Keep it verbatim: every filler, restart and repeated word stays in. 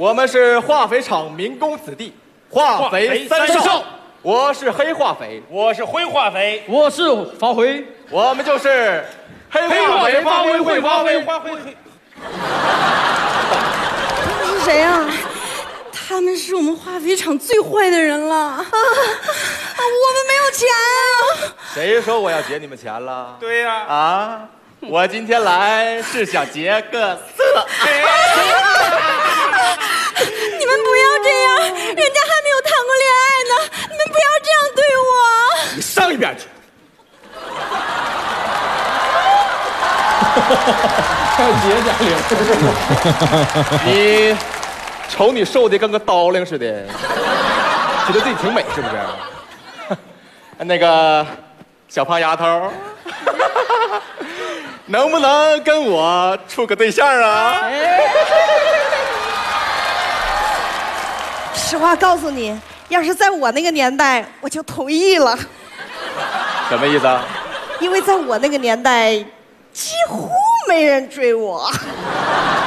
我们是化肥厂民工子弟，化肥三少。我是黑化肥， 我是灰化肥， 我是发灰， 我们就是黑化肥发灰会发灰。 发灰。 他们是谁啊？他们是我们化肥厂最坏的人了啊！啊，我们没有钱啊！ 谁说我要劫你们钱了？ 对呀、 啊。啊，我今天来是想劫个色。 你们不要这样，人家还没有谈过恋爱呢，你们不要这样对我。 你上一边去。 太结痂了。 你瞅你瘦的跟个刀灵似的，觉得自己挺美是不是？那个小胖丫头，能不能跟我处个对象啊？ 实话告诉你，要是在我那个年代，我就同意了。 什么意思啊？ 因为在我那个年代，几乎没人追我。